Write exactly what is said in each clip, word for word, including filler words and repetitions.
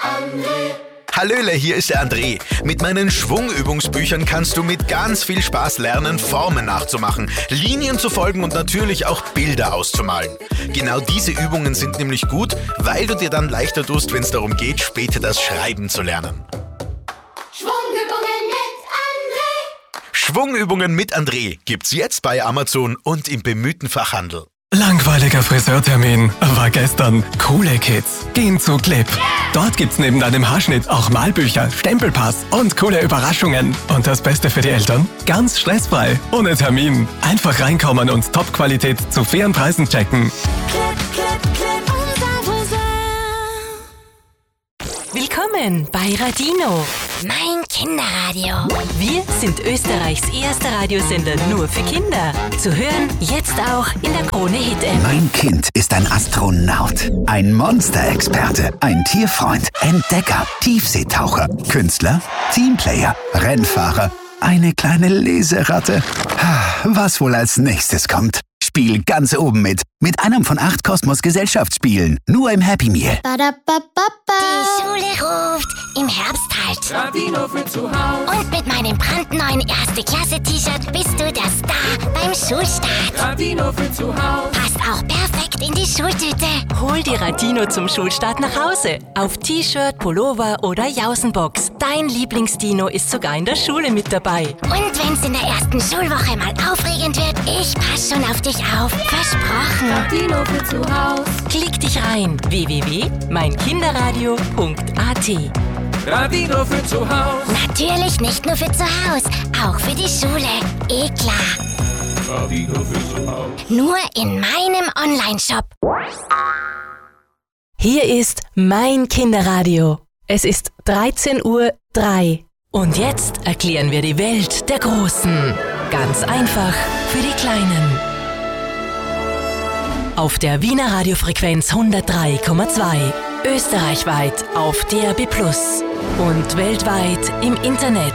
Hallöle, hier ist der André. Mit meinen Schwungübungsbüchern kannst du mit ganz viel Spaß lernen, Formen nachzumachen, Linien zu folgen und natürlich auch Bilder auszumalen. Genau diese Übungen sind nämlich gut, weil du dir dann leichter tust, wenn es darum geht, später das Schreiben zu lernen. Schwungübungen mit André. Schwungübungen mit André gibt's jetzt bei Amazon und im bemühten Fachhandel. Langweiliger Friseurtermin war gestern. Coole Kids gehen zu Clip. Dort gibt's neben deinem Haarschnitt auch Malbücher, Stempelpass und coole Überraschungen. Und das Beste für die Eltern? Ganz stressfrei, ohne Termin. Einfach reinkommen und Top-Qualität zu fairen Preisen checken. Clip, Clip, Clip, unser Friseur. Willkommen bei Radino. Mein Kinderradio. Wir sind Österreichs erster Radiosender nur für Kinder. Zu hören jetzt auch in der Krone Hit App. Mein Kind ist ein Astronaut, ein Monsterexperte, ein Tierfreund, Entdecker, Tiefseetaucher, Künstler, Teamplayer, Rennfahrer, eine kleine Leseratte. Was wohl als nächstes kommt? Spiel ganz oben mit. Mit einem von acht Kosmos-Gesellschaftsspielen. Nur im Happy Meal. Die Schule ruft. Im Herbst halt. Radino für zu Hause. Und mit meinem brandneuen Erste-Klasse-T-Shirt bist du der Star beim Schulstart. Radino für zu Hause. Passt auch perfekt in die Schultüte. Hol die Radino zum Schulstart nach Hause. Auf T-Shirt, Pullover oder Jausenbox. Dein Lieblingsdino ist sogar in der Schule mit dabei. Und wenn's in der ersten Schulwoche mal aufregend wird, ich pass schon auf dich auf. Versprochen. Radino für zu Hause. Klick dich rein. w w w punkt mein kinderradio punkt a t. Radino für zu Hause. Natürlich nicht nur für zu Hause, auch für die Schule. Eh klar. Radino für zu Hause. Nur in meinem Online-Shop. Hier ist mein Kinderradio. Es ist dreizehn Uhr drei. Und jetzt erklären wir die Welt der Großen. Ganz einfach für die Kleinen. Auf der Wiener Radiofrequenz hundertdrei Komma zwei. Österreichweit auf D A B plus. Und weltweit im Internet.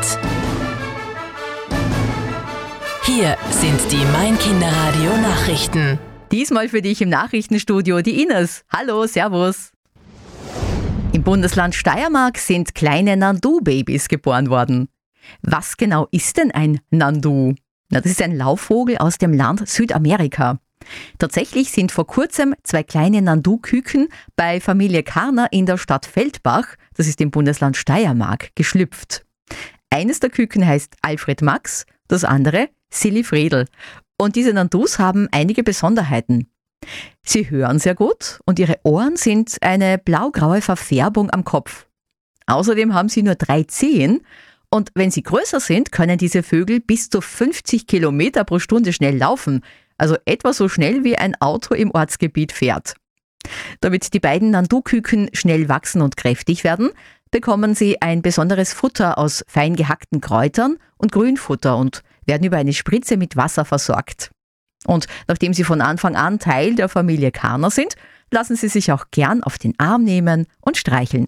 Hier sind die Mein Kinderradio Nachrichten. Diesmal für dich im Nachrichtenstudio die Ines. Hallo, servus. Im Bundesland Steiermark sind kleine Nandu-Babys geboren worden. Was genau ist denn ein Nandu? Na, das ist ein Laufvogel aus dem Land Südamerika. Tatsächlich sind vor kurzem zwei kleine Nandu-Küken bei Familie Karner in der Stadt Feldbach, das ist im Bundesland Steiermark, geschlüpft. Eines der Küken heißt Alfred Max, das andere Silly Fredel. Und diese Nandus haben einige Besonderheiten. Sie hören sehr gut und ihre Ohren sind eine blaugraue Verfärbung am Kopf. Außerdem haben sie nur drei Zehen und wenn sie größer sind, können diese Vögel bis zu fünfzig Kilometer pro Stunde schnell laufen, also etwa so schnell wie ein Auto im Ortsgebiet fährt. Damit die beiden Nandu-Küken schnell wachsen und kräftig werden, bekommen sie ein besonderes Futter aus fein gehackten Kräutern und Grünfutter und werden über eine Spritze mit Wasser versorgt. Und nachdem sie von Anfang an Teil der Familie Karner sind, lassen sie sich auch gern auf den Arm nehmen und streicheln.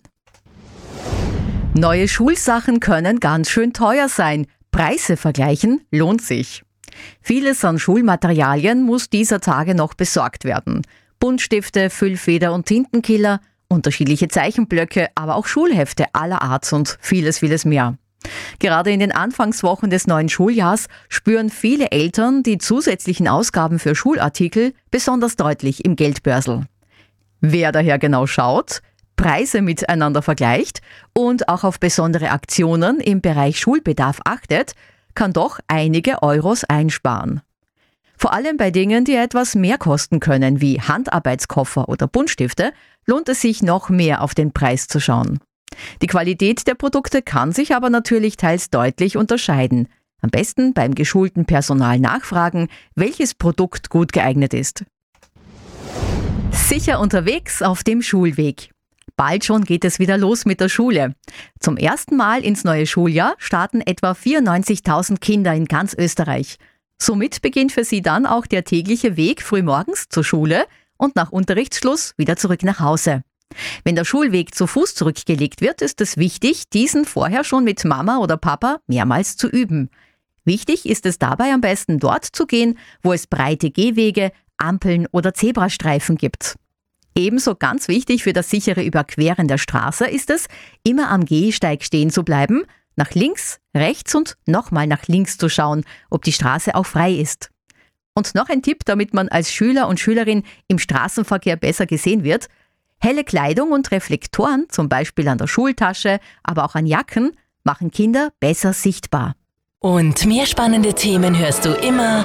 Neue Schulsachen können ganz schön teuer sein. Preise vergleichen lohnt sich. Vieles an Schulmaterialien muss dieser Tage noch besorgt werden. Buntstifte, Füllfeder und Tintenkiller, unterschiedliche Zeichenblöcke, aber auch Schulhefte aller Art und vieles, vieles mehr. Gerade in den Anfangswochen des neuen Schuljahrs spüren viele Eltern die zusätzlichen Ausgaben für Schulartikel besonders deutlich im Geldbörsel. Wer daher genau schaut, Preise miteinander vergleicht und auch auf besondere Aktionen im Bereich Schulbedarf achtet, kann doch einige Euros einsparen. Vor allem bei Dingen, die etwas mehr kosten können, wie Handarbeitskoffer oder Buntstifte, lohnt es sich noch mehr auf den Preis zu schauen. Die Qualität der Produkte kann sich aber natürlich teils deutlich unterscheiden. Am besten beim geschulten Personal nachfragen, welches Produkt gut geeignet ist. Sicher unterwegs auf dem Schulweg. Bald schon geht es wieder los mit der Schule. Zum ersten Mal ins neue Schuljahr starten etwa vierundneunzigtausend Kinder in ganz Österreich. Somit beginnt für sie dann auch der tägliche Weg frühmorgens zur Schule und nach Unterrichtsschluss wieder zurück nach Hause. Wenn der Schulweg zu Fuß zurückgelegt wird, ist es wichtig, diesen vorher schon mit Mama oder Papa mehrmals zu üben. Wichtig ist es dabei am besten dort zu gehen, wo es breite Gehwege, Ampeln oder Zebrastreifen gibt. Ebenso ganz wichtig für das sichere Überqueren der Straße ist es, immer am Gehsteig stehen zu bleiben, nach links, rechts und nochmal nach links zu schauen, ob die Straße auch frei ist. Und noch ein Tipp, damit man als Schüler und Schülerin im Straßenverkehr besser gesehen wird: Helle Kleidung und Reflektoren, zum Beispiel an der Schultasche, aber auch an Jacken, machen Kinder besser sichtbar. Und mehr spannende Themen hörst du immer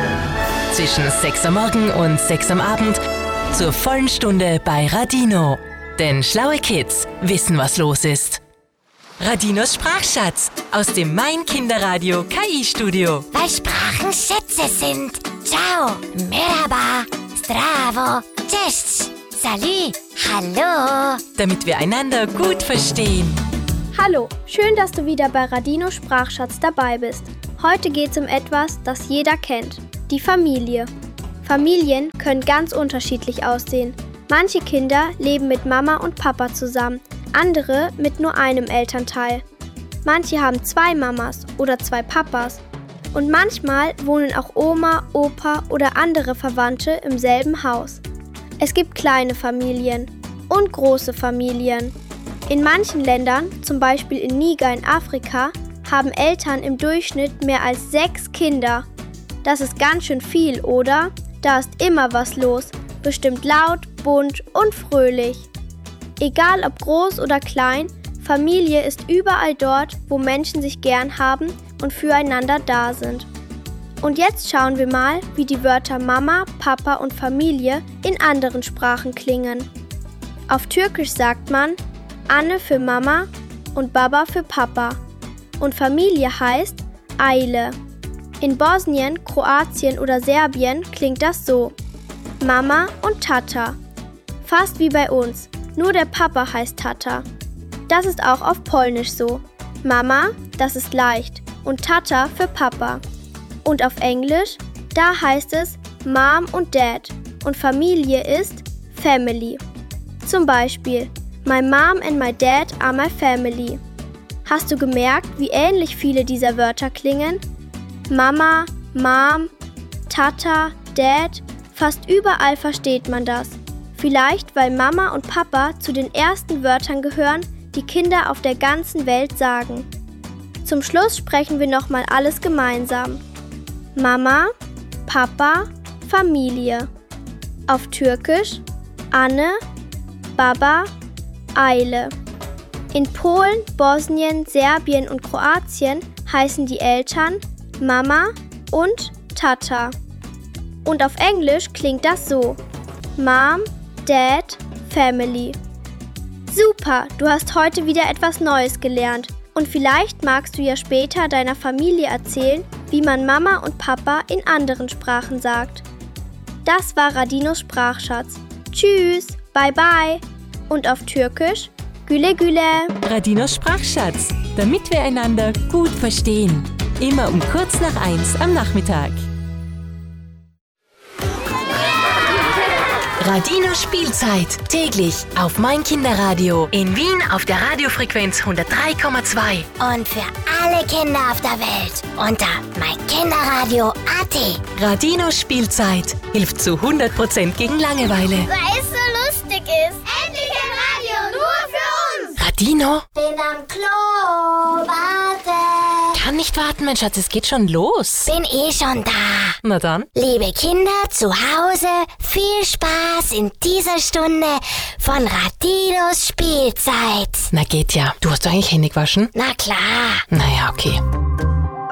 zwischen sechs am Morgen und sechs am Abend zur vollen Stunde bei Radino. Denn schlaue Kids wissen, was los ist. Radinos Sprachschatz aus dem Mein Kinderradio K I-Studio. Weil Sprachen Schätze sind. Ciao, merhaba, zdravo, cześć, salut, hallo. Damit wir einander gut verstehen. Hallo, schön, dass du wieder bei Radino Sprachschatz dabei bist. Heute geht es um etwas, das jeder kennt: die Familie. Familien können ganz unterschiedlich aussehen. Manche Kinder leben mit Mama und Papa zusammen, andere mit nur einem Elternteil. Manche haben zwei Mamas oder zwei Papas. Und manchmal wohnen auch Oma, Opa oder andere Verwandte im selben Haus. Es gibt kleine Familien und große Familien. In manchen Ländern, zum Beispiel in Niger in Afrika, haben Eltern im Durchschnitt mehr als sechs Kinder. Das ist ganz schön viel, oder? Da ist immer was los, bestimmt laut, bunt und fröhlich. Egal ob groß oder klein, Familie ist überall dort, wo Menschen sich gern haben und füreinander da sind. Und jetzt schauen wir mal, wie die Wörter Mama, Papa und Familie in anderen Sprachen klingen. Auf Türkisch sagt man Anne für Mama und Baba für Papa. Und Familie heißt Aile. In Bosnien, Kroatien oder Serbien klingt das so: Mama und Tata. Fast wie bei uns, nur der Papa heißt Tata. Das ist auch auf Polnisch so. Mama, das ist leicht, und Tata für Papa. Und auf Englisch, da heißt es Mom und Dad und Familie ist Family. Zum Beispiel, My mom and my dad are my family. Hast du gemerkt, wie ähnlich viele dieser Wörter klingen? Mama, Mom, Tata, Dad, fast überall versteht man das. Vielleicht, weil Mama und Papa zu den ersten Wörtern gehören, die Kinder auf der ganzen Welt sagen. Zum Schluss sprechen wir nochmal alles gemeinsam. Mama, Papa, Familie. Auf Türkisch Anne, Baba, Aile. In Polen, Bosnien, Serbien und Kroatien heißen die Eltern Mama und Tata. Und auf Englisch klingt das so: Mom, Dad, Family. Super, du hast heute wieder etwas Neues gelernt. Und vielleicht magst du ja später deiner Familie erzählen, wie man Mama und Papa in anderen Sprachen sagt. Das war Radinos Sprachschatz. Tschüss, bye bye. Und auf Türkisch Güle Güle. Radinos Sprachschatz, damit wir einander gut verstehen. Immer um kurz nach eins am Nachmittag. Radino Spielzeit. Täglich auf Mein Kinderradio. In Wien auf der Radiofrequenz hundertdrei Komma zwei. Und für alle Kinder auf der Welt unter meinkinderradio punkt a t. Radino Spielzeit hilft zu hundert Prozent gegen Langeweile. Weil es so lustig ist. Endlich ein Radio nur für uns. Radino? Bin am Klo, warte. Kann nicht warten, mein Schatz, es geht schon los. Bin eh schon da. Na dann. Liebe Kinder zu Hause, viel Spaß in dieser Stunde von Radinos Spielzeit. Na geht ja. Du hast doch eigentlich Hände gewaschen? Na klar. Naja, okay.